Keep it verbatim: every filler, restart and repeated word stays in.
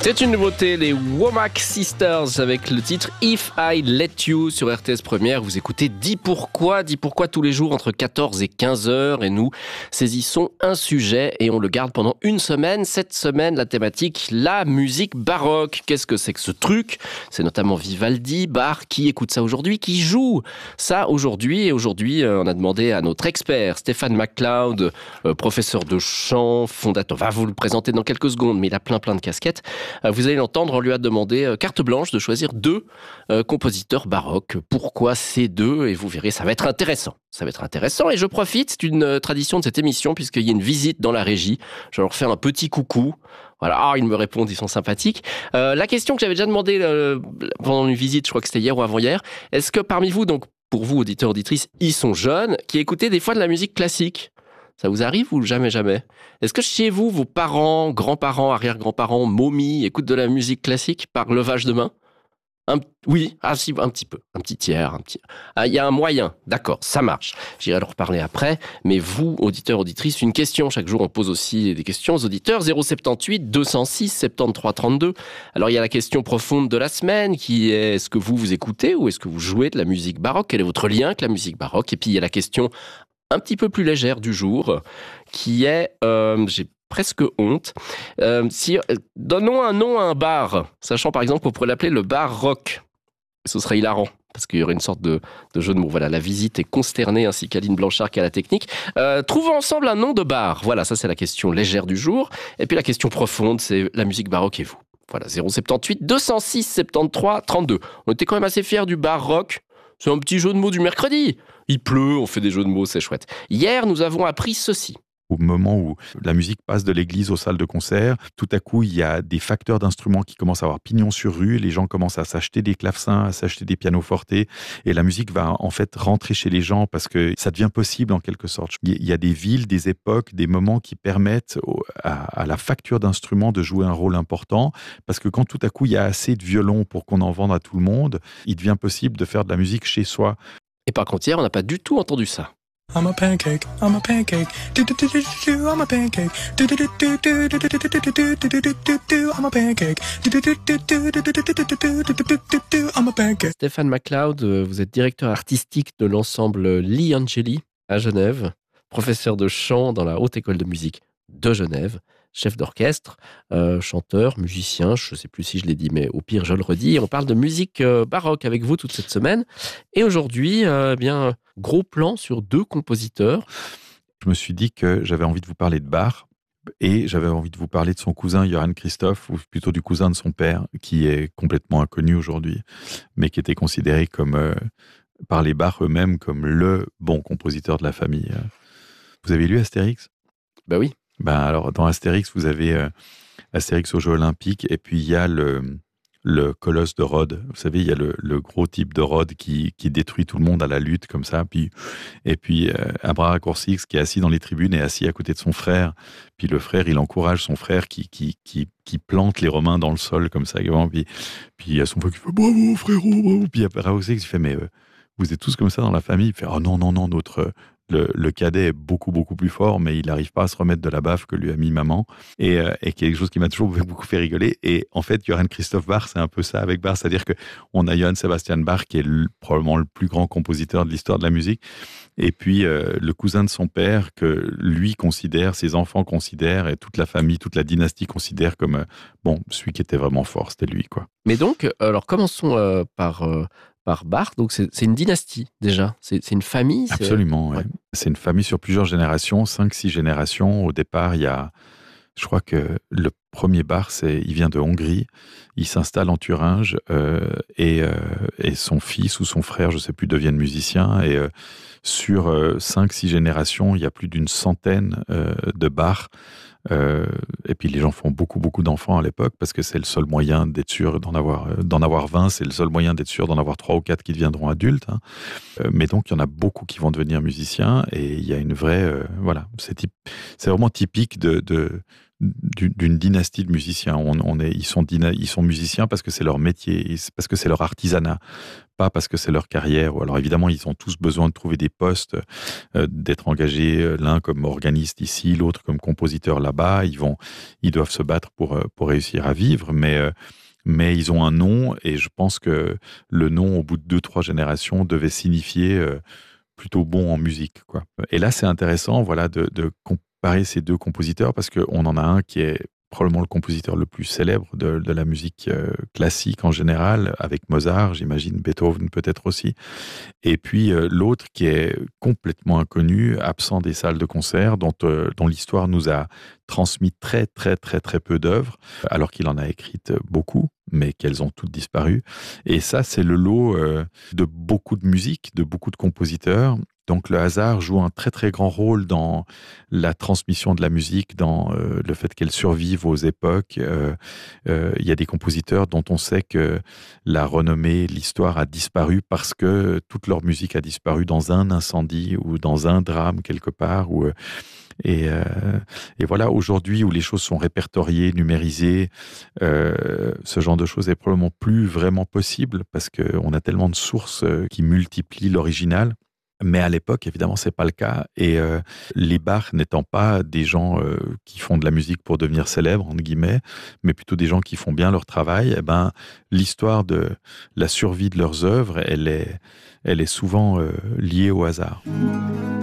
C'est une nouveauté, les Womack Sisters avec le titre If I Let You sur R T S Première. Vous écoutez Dis pourquoi, Dis pourquoi tous les jours entre quatorze et quinze heures et nous saisissons un sujet et on le garde pendant une semaine. Cette semaine, la thématique, la musique baroque. Qu'est-ce que c'est que ce truc ? C'est notamment Vivaldi, Bach. Qui écoute ça aujourd'hui ? Qui joue ça aujourd'hui ? Et aujourd'hui, on a demandé à notre expert Stéphane McLeod, euh, professeur de chant, fondateur, on va vous le présenter dans quelques secondes, mais il a plein plein de casquettes. Vous allez l'entendre, on lui a demandé carte blanche de choisir deux euh, compositeurs baroques. Pourquoi ces deux ? Et vous verrez, ça va être intéressant. Ça va être intéressant et je profite, c'est une tradition de cette émission puisqu'il y a une visite dans la régie. Je leur fais un petit coucou. Voilà, ah, ils me répondent, ils sont sympathiques. Euh, la question que j'avais déjà demandé euh, pendant une visite, je crois que c'était hier ou avant-hier, est-ce que parmi vous, donc pour vous, auditeurs, auditrices, ils sont jeunes, qui écoutaient des fois de la musique classique ? Ça vous arrive ou jamais, jamais ? Est-ce que chez vous, vos parents, grands-parents, arrière-grands-parents, momies, écoutent de la musique classique par levage de main ? un, Oui, ah, si, un petit peu, un petit tiers, un petit. Ah, il y a un moyen, d'accord, ça marche. J'irai leur parler après. Mais vous, auditeurs, auditrices, une question. Chaque jour, on pose aussi des questions aux auditeurs. zéro soixante-dix-huit deux cent six soixante-treize trente-deux. Alors, il y a la question profonde de la semaine qui est est-ce que vous vous écoutez ou est-ce que vous jouez de la musique baroque ? Quel est votre lien avec la musique baroque ? Et puis, il y a la question un petit peu plus légère du jour, qui est, euh, j'ai presque honte, euh, si, euh, donnons un nom à un bar, sachant par exemple qu'on pourrait l'appeler le bar rock. Ce serait hilarant, parce qu'il y aurait une sorte de, de jeu de mots. Voilà, la visite est consternée, ainsi qu'Aline Blanchard qui a la technique. Euh, trouvons ensemble un nom de bar. Voilà, ça c'est la question légère du jour. Et puis la question profonde, c'est la musique baroque et vous. Voilà, zéro soixante-dix-huit deux cent six soixante-treize trente-deux. On était quand même assez fiers du bar rock. C'est un petit jeu de mots du mercredi. Il pleut, on fait des jeux de mots, c'est chouette. Hier, nous avons appris ceci. Au moment où la musique passe de l'église aux salles de concert, tout à coup, il y a des facteurs d'instruments qui commencent à avoir pignon sur rue. Les gens commencent à s'acheter des clavecins, à s'acheter des pianofortes. Et la musique va en fait rentrer chez les gens parce que ça devient possible en quelque sorte. Il y a des villes, des époques, des moments qui permettent à, à la facture d'instruments de jouer un rôle important. Parce que quand tout à coup, il y a assez de violons pour qu'on en vende à tout le monde, il devient possible de faire de la musique chez soi. Et par contre, hier, on n'a pas du tout entendu ça. I'm a pancake, I'm a pancake, I'm a pancake, I'm a pancake, I'm a pancake. Stéphane McLeod, vous êtes directeur artistique de l'ensemble Lee Angeli à Genève, professeur de chant dans la Haute École de musique de Genève, chef d'orchestre, euh, chanteur, musicien, je ne sais plus si je l'ai dit, mais au pire, je le redis. On parle de musique euh, baroque avec vous toute cette semaine. Et aujourd'hui, euh, eh bien, gros plan sur deux compositeurs. Je me suis dit que j'avais envie de vous parler de Bach et j'avais envie de vous parler de son cousin Johann Christoph, ou plutôt du cousin de son père, qui est complètement inconnu aujourd'hui, mais qui était considéré comme, euh, par les Bach eux-mêmes comme le bon compositeur de la famille. Vous avez lu Astérix ? Ben oui. Ben alors, dans Astérix, vous avez euh, Astérix aux Jeux Olympiques, et puis il y a le, le colosse de Rhodes. Vous savez, il y a le, le gros type de Rhodes qui, qui détruit tout le monde à la lutte, comme ça. Puis, et puis, euh, Abrahacourcix, qui est assis dans les tribunes, est assis à côté de son frère. Puis le frère, il encourage son frère qui, qui, qui, qui plante les Romains dans le sol, comme ça. Puis, puis il y a son frère qui fait « Bravo, frérot, bravo !» Puis Abrahacourcix, il fait « Mais euh, vous êtes tous comme ça dans la famille ?» Il fait « Oh non, non, non, notre... » Le, le cadet est beaucoup, beaucoup plus fort, mais il n'arrive pas à se remettre de la baffe que lui a mis maman. Et, euh, et quelque chose qui m'a toujours beaucoup fait rigoler. Et en fait, Johann Christoph Bach, c'est un peu ça avec Bach. C'est-à-dire qu'on a Johann Sebastian Bach, qui est le, probablement le plus grand compositeur de l'histoire de la musique. Et puis, euh, le cousin de son père, que lui considère, ses enfants considèrent, et toute la famille, toute la dynastie considère comme, euh, bon, celui qui était vraiment fort, c'était lui, quoi. Mais donc, alors commençons euh, par... Euh... par Bach, donc c'est, c'est une dynastie déjà, c'est, c'est une famille. C'est... Absolument, ouais. Ouais. C'est une famille sur plusieurs générations, cinq, six générations. Au départ, il y a, je crois que le premier Bach, c'est, il vient de Hongrie, il s'installe en Thuringe euh, et, euh, et son fils ou son frère, je ne sais plus, deviennent musiciens. Et euh, sur euh, cinq, six générations, il y a plus d'une centaine euh, de Bach. Euh, et puis les gens font beaucoup beaucoup d'enfants à l'époque parce que c'est le seul moyen d'être sûr d'en avoir d'en avoir vingt, c'est le seul moyen d'être sûr d'en avoir trois ou quatre qui deviendront adultes, hein. Euh, mais donc il y en a beaucoup qui vont devenir musiciens et il y a une vraie euh, voilà, c'est type, c'est vraiment typique de, de d'une dynastie de musiciens. On, on est, ils, sont dyna, ils sont musiciens parce que c'est leur métier, parce que c'est leur artisanat, pas parce que c'est leur carrière. Alors évidemment, ils ont tous besoin de trouver des postes, euh, d'être engagés, l'un comme organiste ici, l'autre comme compositeur là-bas. Ils, vont, ils doivent se battre pour, pour réussir à vivre, mais... Euh, mais ils ont un nom, et je pense que le nom, au bout de deux, trois générations, devait signifier euh, plutôt bon en musique, quoi. Et là, c'est intéressant, voilà, de, de comparer ces deux compositeurs, parce qu'on en a un qui est probablement le compositeur le plus célèbre de, de la musique euh, classique en général, avec Mozart, j'imagine, Beethoven peut-être aussi. Et puis euh, l'autre qui est complètement inconnu, absent des salles de concert, dont, euh, dont l'histoire nous a transmis très, très, très, très peu d'œuvres, alors qu'il en a écrites beaucoup, mais qu'elles ont toutes disparu. Et ça, c'est le lot euh, de beaucoup de musique, de beaucoup de compositeurs. Donc le hasard joue un très très grand rôle dans la transmission de la musique, dans euh, le fait qu'elle survive aux époques. Euh, euh, il y a des compositeurs dont on sait que la renommée, l'histoire a disparu parce que toute leur musique a disparu dans un incendie ou dans un drame quelque part. Ou, et, euh, et voilà, aujourd'hui où les choses sont répertoriées, numérisées, euh, ce genre de choses est probablement plus vraiment possible parce qu'on a tellement de sources qui multiplient l'original. Mais à l'époque, évidemment, c'est pas le cas. Et euh, les Bach n'étant pas des gens euh, qui font de la musique pour devenir célèbres, entre guillemets, mais plutôt des gens qui font bien leur travail, eh ben, l'histoire de la survie de leurs œuvres, elle est, elle est souvent euh, liée au hasard.